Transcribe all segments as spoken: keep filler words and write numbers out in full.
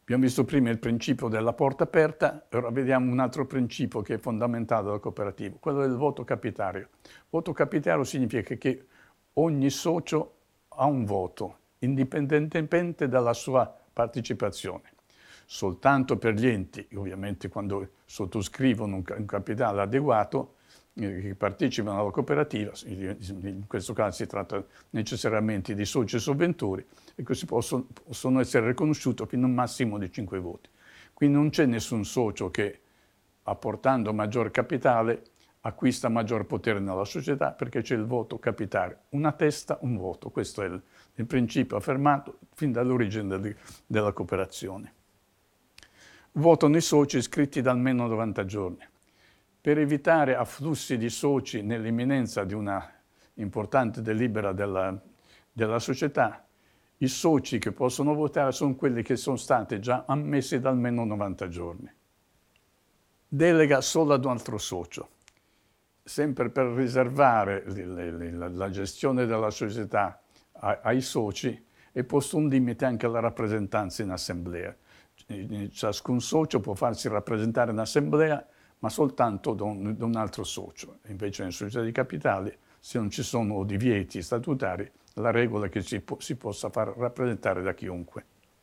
Abbiamo visto prima il principio della porta aperta, ora vediamo un altro principio che è fondamentale della cooperativa, quello del voto capitario. Voto capitario significa che ogni socio ha un voto, indipendentemente dalla sua partecipazione. Soltanto per gli enti, ovviamente quando sottoscrivono un capitale adeguato, che partecipano alla cooperativa, in questo caso si tratta necessariamente di soci e sovventori, e questi possono, possono essere riconosciuti fino a un massimo di cinque voti. Quindi non c'è nessun socio che, apportando maggior capitale, acquista maggior potere nella società, perché c'è il voto capitario. Una testa, un voto. Questo è il, il principio affermato fin dall'origine del, della cooperazione. Votano i soci iscritti da almeno novanta giorni. Per evitare afflussi di soci nell'imminenza di una importante delibera della, della società, i soci che possono votare sono quelli che sono stati già ammessi da almeno novanta giorni. Delega solo ad un altro socio, sempre per riservare la gestione della società ai soci, è posto un limite anche alla rappresentanza in assemblea. Ciascun socio può farsi rappresentare in assemblea, ma soltanto da un, da un altro socio. Invece nelle società di capitali, se non ci sono divieti statutari, la regola è che si, po si possa far rappresentare da chiunque.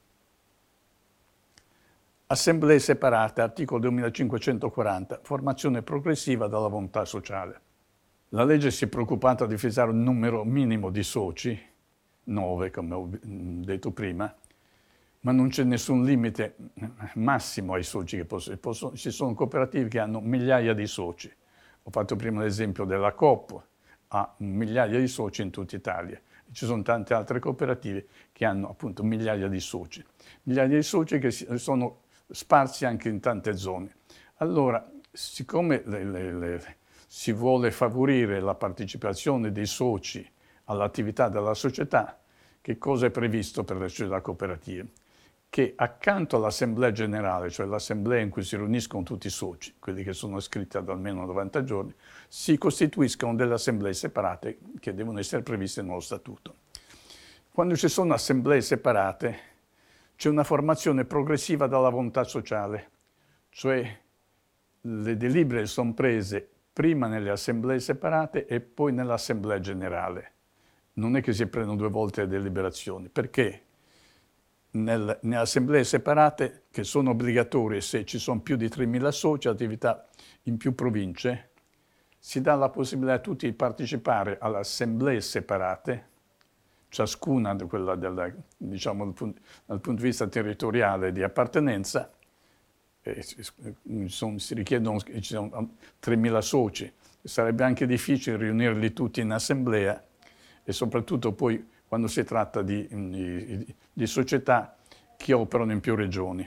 Assemblee separate, articolo duemilacinquecentoquaranta, formazione progressiva dalla volontà sociale. La legge si è preoccupata di fissare un numero minimo di soci, nove come ho detto prima, ma non c'è nessun limite massimo ai soci che possono, possono. Ci sono cooperative che hanno migliaia di soci. Ho fatto prima l'esempio della Coop, ha migliaia di soci in tutta Italia. Ci sono tante altre cooperative che hanno appunto migliaia di soci. Migliaia di soci che sono sparsi anche in tante zone. Allora, siccome le, le, le, si vuole favorire la partecipazione dei soci all'attività della società, che cosa è previsto per le società cooperative? Che accanto all'assemblea generale, cioè l'assemblea in cui si riuniscono tutti i soci, quelli che sono iscritti ad almeno novanta giorni, si costituiscono delle assemblee separate che devono essere previste nello statuto. Quando ci sono assemblee separate, c'è una formazione progressiva dalla volontà sociale, cioè le delibere sono prese prima nelle assemblee separate e poi nell'assemblea generale. Non è che si prendono due volte le deliberazioni. Perché? Nel, nelle assemblee separate, che sono obbligatorie se ci sono più di tremila soci, attività in più province, si dà la possibilità a tutti di partecipare alle assemblee separate, ciascuna quella della, diciamo, dal punto, dal punto di vista territoriale di appartenenza, eh, sono, si richiedono ci sono tremila soci, sarebbe anche difficile riunirli tutti in assemblea, e soprattutto poi quando si tratta di, di, di società che operano in più regioni.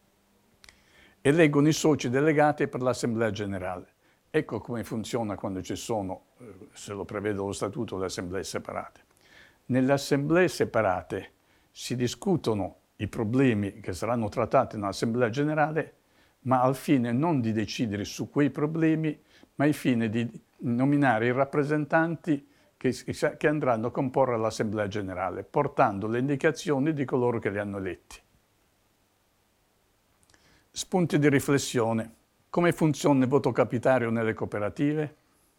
Eleggono i soci delegati per l'Assemblea Generale. Ecco come funziona quando ci sono, se lo prevede lo Statuto, le assemblee separate. Nelle assemblee separate si discutono i problemi che saranno trattati nell'Assemblea Generale, ma al fine non di decidere su quei problemi, ma al fine di nominare i rappresentanti che andranno a comporre l'Assemblea Generale, portando le indicazioni di coloro che li hanno eletti. Spunti di riflessione. Come funziona il voto capitario nelle cooperative?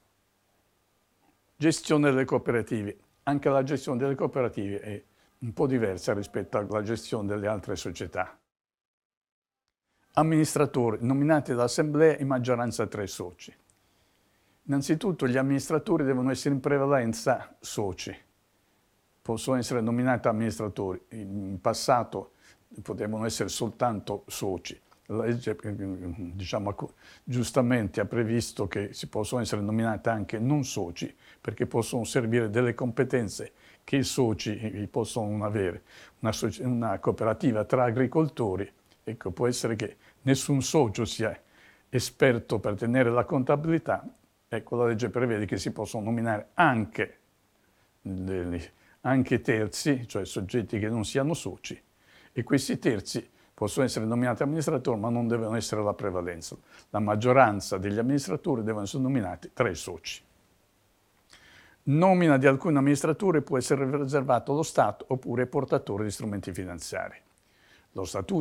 Gestione delle cooperative. Anche la gestione delle cooperative è un po' diversa rispetto alla gestione delle altre società. Amministratori nominati dall'Assemblea in maggioranza tre soci. Innanzitutto gli amministratori devono essere in prevalenza soci, possono essere nominati amministratori, in passato potevano essere soltanto soci. La legge, diciamo, giustamente ha previsto che si possono essere nominati anche non soci, perché possono servire delle competenze che i soci possono avere. Una, una cooperativa tra agricoltori, ecco, può essere che nessun socio sia esperto per tenere la contabilità. Ecco, la legge prevede che si possono nominare anche, anche terzi, cioè soggetti che non siano soci, e questi terzi possono essere nominati amministratori, ma non devono essere la prevalenza. La maggioranza degli amministratori devono essere nominati tra i soci. Nomina di alcuni amministratori può essere riservato allo Stato oppure ai portatori di strumenti finanziari. Lo Statuto